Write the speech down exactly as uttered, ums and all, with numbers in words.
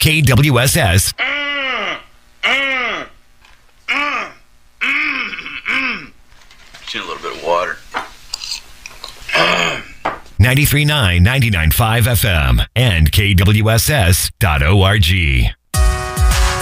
K W S S. Just need a little bit of water. ninety-three point nine, ninety-nine point five F M and K W S S dot org.